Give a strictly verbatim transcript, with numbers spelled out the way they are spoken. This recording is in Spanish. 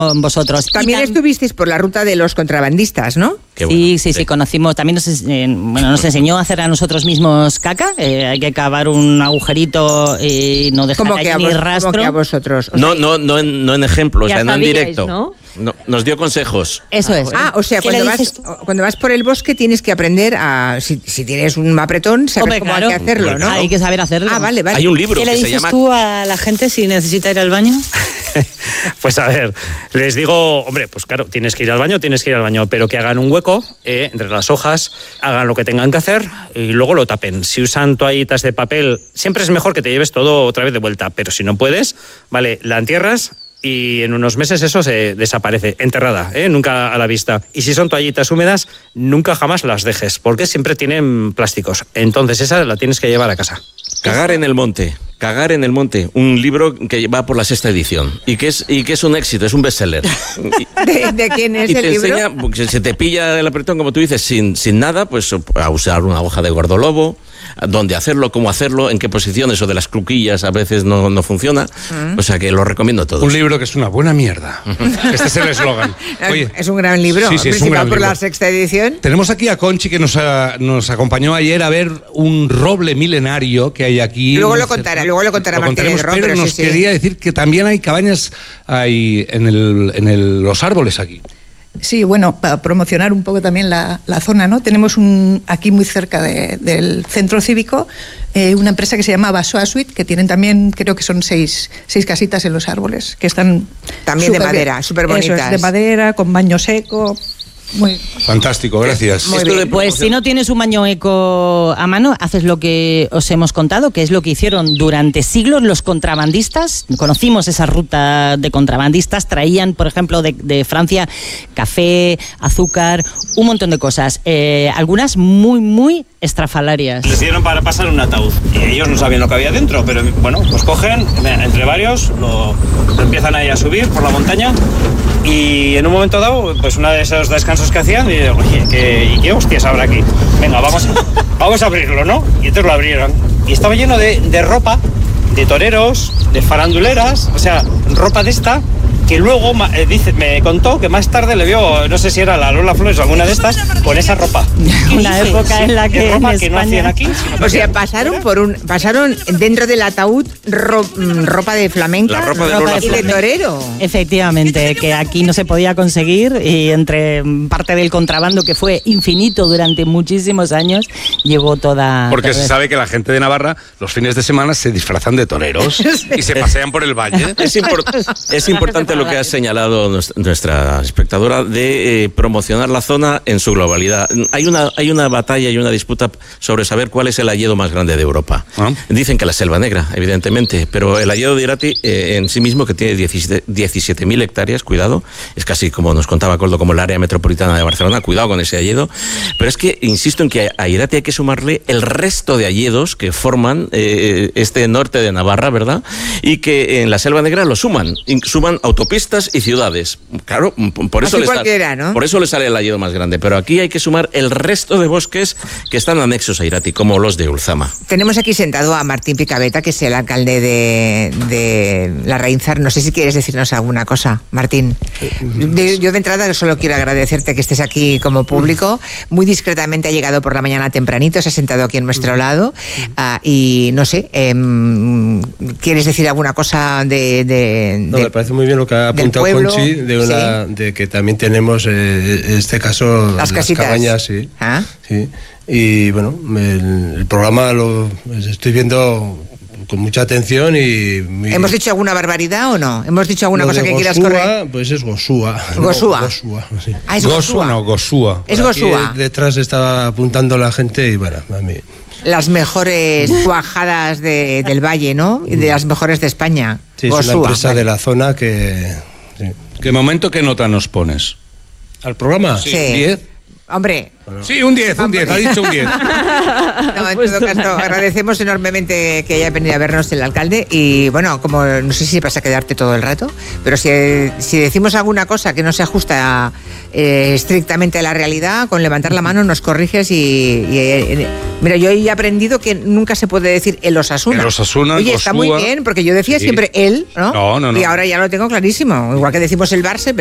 vosotros. También tam- estuvisteis por la ruta de los contrabandistas, ¿no? Sí, bueno. sí, sí, sí, conocimos. También nos, eh, bueno, nos enseñó a hacer a nosotros mismos caca. Eh, hay que cavar un agujerito y no dejar ahí ni rastro. ¿Cómo que a vosotros? O sea, no, no, no, en, no en ejemplo, o sea, no en directo. ¿no? No, nos dio consejos. Eso es. Ah, o sea, cuando vas, cuando vas por el bosque tienes que aprender a... Si, si tienes un apretón, saber Hombre, cómo claro. hay que hacerlo, ¿no? Hay que saber hacerlo. Ah, vale, vale. Hay un libro ¿Qué que le se dices llama... tú a la gente si necesita ir al baño? Pues a ver, les digo, hombre, pues claro, tienes que ir al baño, tienes que ir al baño, pero que hagan un hueco eh, entre las hojas, hagan lo que tengan que hacer y luego lo tapen. Si usan toallitas de papel, siempre es mejor que te lleves todo otra vez de vuelta, pero si no puedes, vale, la entierras y en unos meses eso se desaparece, enterrada, ¿eh? Nunca a la vista. Y si son toallitas húmedas, nunca jamás las dejes, porque siempre tienen plásticos. Entonces esa la tienes que llevar a casa. Cagar en el monte. Cagar en el monte, un libro que va por la sexta edición y que es y que es un éxito, es un bestseller. ¿De, de quién es y el te libro? Enseña, si se te pilla el apretón, como tú dices, sin, sin nada, pues a usar una hoja de gordolobo, dónde hacerlo, cómo hacerlo, en qué posición, eso de las cluquillas a veces no, no funciona. Mm. O sea que lo recomiendo a todos. Un libro que es una buena mierda. Este es el eslogan. Oye, es un gran libro, sí, sí, es principal un gran por libro. La sexta edición. Tenemos aquí a Conchi que nos, a, nos acompañó ayer a ver un roble milenario que hay aquí. Luego lo contará, luego lo contará Martín. Pero, pero nos sí, quería sí. decir que también hay cabañas hay en, el, en el, los árboles aquí. Sí, bueno, para promocionar un poco también la, la zona, ¿no? Tenemos un aquí muy cerca de, del centro cívico eh, una empresa que se llama Basoa Suite, que tienen también, creo que son seis, seis casitas en los árboles, que están... También de madera, súper bonitas. Eso es, de madera, con baño seco... Muy fantástico, gracias. Muy bien. Pues si no tienes un baño eco a mano, haces lo que os hemos contado, que es lo que hicieron durante siglos los contrabandistas. Conocimos esa ruta de contrabandistas, traían, por ejemplo, de, de Francia café, azúcar, un montón de cosas, eh, algunas muy, muy estrafalarias. Les dieron para pasar un ataúd y ellos no sabían lo que había dentro, pero bueno, pues cogen, entre varios, lo, lo empiezan ahí a subir por la montaña y en un momento dado, pues una de esos descansos que hacían, y digo, oye, ¿qué, ¿y qué hostias habrá aquí? Venga, vamos a, vamos a abrirlo, ¿no? Y entonces lo abrieron. Y estaba lleno de, de ropa, de toreros, de faranduleras, o sea, ropa de esta, que luego eh, dice, me contó que más tarde le vio, no sé si era la Lola Flores o alguna de estas, con esa ropa. Una época en la que ropa en que no hacían aquí. O sea, pasaron por un, pasaron dentro del ataúd ro, ropa de flamenca La ropa de ropa Lola y de Flores. torero. Efectivamente, que aquí no se podía conseguir y entre parte del contrabando que fue infinito durante muchísimos años, llegó toda... Porque toda se sabe que la gente de Navarra los fines de semana se disfrazan de toreros sí. y se pasean por el valle. Es, import- es importante lo que ha señalado nuestra espectadora de eh, promocionar la zona en su globalidad. Hay una, hay una batalla y una disputa sobre saber cuál es el hayedo más grande de Europa. ¿Ah? Dicen que la Selva Negra, evidentemente, pero el hayedo de Irati eh, en sí mismo, que tiene diecisiete mil hectáreas, cuidado, es casi como nos contaba Coldo, como el área metropolitana de Barcelona, cuidado con ese hayedo, pero es que insisto en que a Irati hay que sumarle el resto de hayedos que forman eh, este norte de Navarra, ¿verdad? Y que en la Selva Negra lo suman, suman autopistas y ciudades. Claro, por eso, le sale, ¿no? por eso le sale el hayedo más grande, pero aquí hay que sumar el resto de bosques que están anexos a Irati, como los de Ulzama. Tenemos aquí sentado a Martín Picabeta, que es el alcalde de, de La Rainzar. No sé si quieres decirnos alguna cosa, Martín. De, yo de entrada solo quiero agradecerte que estés aquí como público. Muy discretamente ha llegado por la mañana tempranito, se ha sentado aquí en nuestro lado uh, y no sé, eh, ¿quieres decir alguna cosa de, de, no, de me parece muy bien lo que ha apuntado Conchi, de, una, sí. de que también tenemos, eh, en este caso, las, las cabañas, sí, ¿Ah? sí. Y bueno, el, el programa lo estoy viendo con mucha atención y... Muy... ¿Hemos dicho alguna barbaridad o no? ¿Hemos dicho alguna lo cosa que Gosúa, quieras correr? Pues es Gosúa. Gosúa. No, Gosúa, sí. Ah, es Gosúa. No, Gosúa. Es Gosúa. Detrás estaba apuntando la gente y bueno, a mí... Las mejores cuajadas de, del Valle, ¿no? Y de las mejores de España. Sí, Gosúa, es una empresa vale. de la zona que... Sí. ¿Qué momento, qué nota nos pones? ¿Al programa? Sí. ¿diez? Hombre. Sí, un diez, un diez, ha dicho un diez. No, en todo caso, agradecemos enormemente que haya venido a vernos el alcalde y, bueno, como no sé si vas a quedarte todo el rato, pero si, si decimos alguna cosa que no se ajusta eh, estrictamente a la realidad, con levantar la mano nos corriges y... y eh, mira, yo he aprendido que nunca se puede decir el Osasuna. El Osasuna, Oye, está muy bien, porque yo decía sí. siempre él, ¿no? No, no, no. Y ahora ya lo tengo clarísimo. Igual que decimos el Barça,